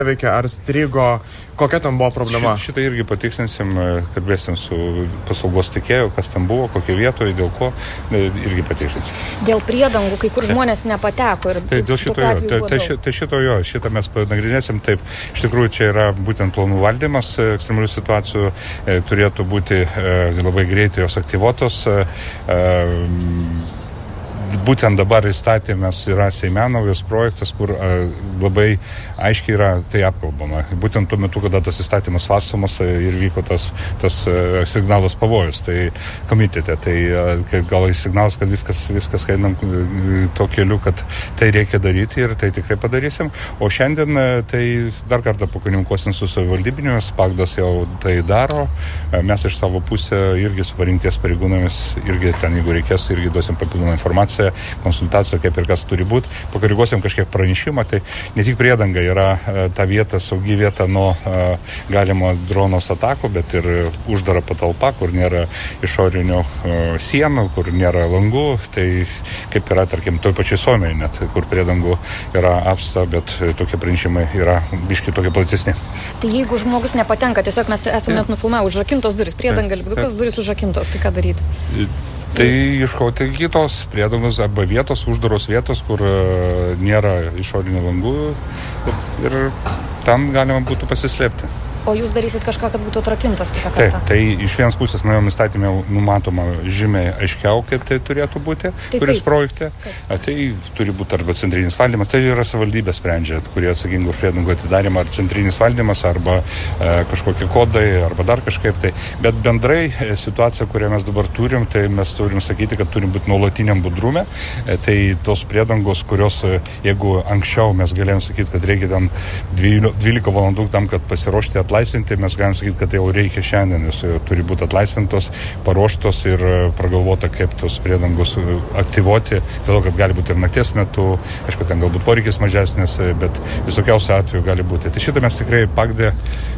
neveikia, ar strigo, kokia ten buvo problema? Šitą irgi patikslinsim, kalbėsim su paslaugos tikėju, kas ten buvo, kokie vietoje, dėl ko, irgi patikslinsim. Dėl priedangų, kai kur žmonės nepateko. Tai dėl šito mes panagrinėsim. Taip, iš tikrųjų čia yra būtent planų valdymas ekstremalių situacijų, turėtų būti labai greitai jos aktyvuotos. Būtent dabar įstatymės yra Seime naujas projektas, kur labai aiškiai yra tai apkalbama. Būtent tuo metu, kada tas įstatymas svarstomas ir vyko tas signalas pavojus, tai komitete, tai gal signalas, kad viskas einam to keliu, kad tai reikia daryti ir tai tikrai padarysim. O šiandien tai dar kartą pakomunikuosim su savivaldybinėmis, Pagdas jau tai daro. Mes iš savo pusę irgi su parinkties pareigūnomis, irgi ten, jeigu reikės, irgi duosim papildomą informaciją, konsultacija, kaip ir kas turi būti. Pakoreguosim kažkiek pranešimą, tai ne tik priedanga yra ta vieta, saugi vieta nuo galimo dronos atakų, bet ir uždara patalpa, kur nėra išorinių sienų, kur nėra langų, tai kaip yra, tarkim, toj pačiai Suomijoje net, kur priedangų yra apsta, bet tokie pranešimai yra biški tokie platesni. Tai jeigu žmogus nepatenka, tiesiog mes esame net nufilmavę užrakintos durys, priedanga lipdukas, durys užrakintos, tai ką daryti? Tai ieškoti kitos priedangos arba vietos, uždaros vietos, kur nėra išorinių langų ir ten galima būtų pasislėpti. O jūs darysit kažką, kad būtų atrakintos kitą kartą? Taip, tai iš vienos pusės naujam įstatymė numatoma žymiai aiškiau, kaip tai turėtų būti, kuris projekte. Tai turi būti arba centrinis valdymas, tai yra savivaldybė sprendžia, kurie atsakingi už priedangų atidarimą, ar centrinis valdymas, arba kažkokie kodai, arba dar kažkaip tai. Bet bendrai situacija, kurią mes dabar turim, tai mes turim sakyti, kad turim būti nuolatiniam budrume. Tai tos priedangos, kurios, jeigu anksčiau mes galėjom sakyti, kad reikia tam 12 valandų tam, kad pasiruošti atlaisvinti, mes galim sakyti, kad tai jau reikia šiandien, nes turi būti atlaisvintos, paruoštos ir pragalvota, kaip tos priedangos aktyvuoti, dėl to, kad gali būti ir nakties metu, aišku, ten galbūt poreikis mažesnis, bet visokiausių atvejų gali būti. Tai šitą mes tikrai Pagde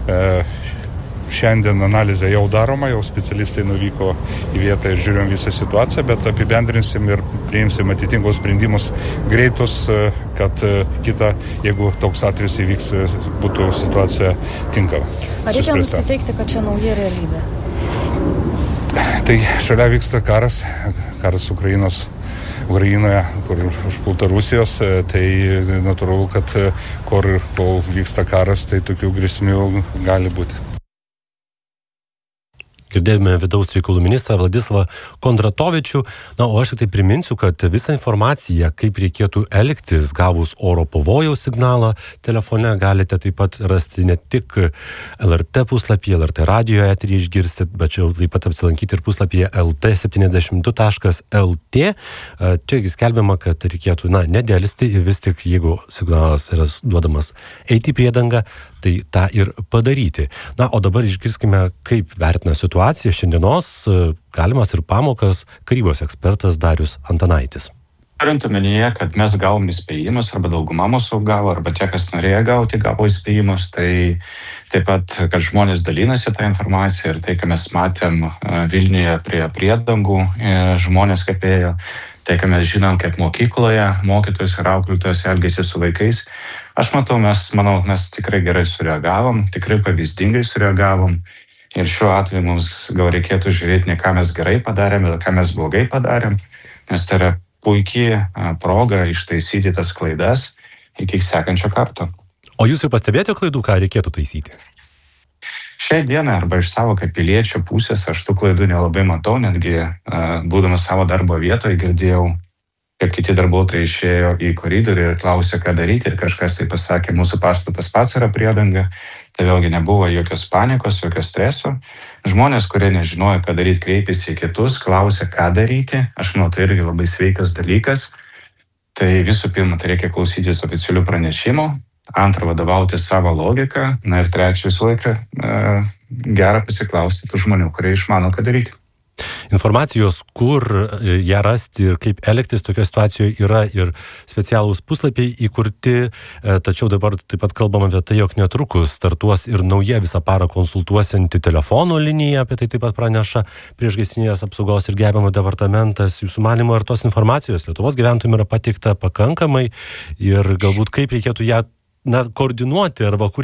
šiandien analizė jau daroma, jau specialistai nuvyko į vietą ir žiūrim visą situaciją, bet apibendrinsim ir priimsim atitinkamus sprendimus greitus, kad kita, jeigu toks atvejis įvyks, būtų situacija tinkama. Ar reikia nusiteikti, kad čia nauja realybė? Tai šalia vyksta karas Ukrainoje, kur užpulta Rusijos, tai natūralu, kad kol vyksta karas, tai tokių grėsmių gali būti. Girdėjome vidaus reikalų ministrą Vladislavą Kondratovičių. Na, o aš tik tai priminsiu, kad visą informaciją, kaip reikėtų elgtis gavus oro pavojaus signalą telefone, galite taip pat rasti ne tik LRT puslapyje, LRT radijo eteryje išgirsti, bet čia taip pat apsilankyti ir puslapyje lt72.lt. Čia skelbiama, kad reikėtų, nedėlisti ir vis tik, jeigu signalas yra duodamas eiti į priedangą, tai tą ir padaryti. Na, o dabar išgirskime, kaip vertina situaciją šiandienos galimas ir pamokas karybos ekspertas Darius Antanaitis. Turint omenyje, kad mes gavom įspėjimus, arba dauguma mūsų gavo, arba tie, kas norėjo gauti, gavo įspėjimus, tai taip pat, kad žmonės dalinasi tą informaciją ir tai, ką mes matėm Vilniuje prie priedangų, žmonės kaip ėjo, tai, ką mes žinom, kaip mokykloje mokytojus ir auklėtojus elgėsi su vaikais. Aš manau, mes tikrai gerai sureagavom, tikrai pavyzdingai sureagavom. Ir šiuo atveju mums gal reikėtų žiūrėti ne ką mes gerai padarėm, bet ką mes blogai padarėm, nes tai yra puikiai proga ištaisyti tas klaidas iki sekančio karto. O jūs jau pastebėjote klaidų, ką reikėtų taisyti? Šiai dienai arba iš savo kaip piliečio pusės aš tų klaidų nelabai matau, netgi būdamas savo darbo vietoje girdėjau, kaip kiti darbuotojai išėjo į koridorių ir klausė, ką daryti, ir kažkas tai pasakė, mūsų pastatas pats yra priedanga, tai vėlgi nebuvo jokios panikos, jokio streso. Žmonės, kurie nežinojo, ką daryti, kreipėsi į kitus, klausė, ką daryti. Aš manau, tai irgi labai sveikas dalykas. Tai visų pirma, tai reikia klausytis oficialių pranešimų, antra, vadovauti savo logiką, na ir trečia, visą laiką gera pasiklausti tų žmonių, kurie išmano, ką daryti. Informacijos, kur ją rasti ir kaip elgtis tokioje situacijoje, yra ir specialūs puslapiai įkurti, tačiau dabar taip pat kalbama apie tai, jog netrukus startuos ir nauja visą parą konsultuosianti telefono linija, apie tai taip pat praneša Priešgaisrinės apsaugos ir gelbėjimo departamentas. Jūsų manymu, ar tos informacijos Lietuvos gyventojams yra pateikta pakankamai ir galbūt kaip reikėtų ją na, koordinuoti arba kur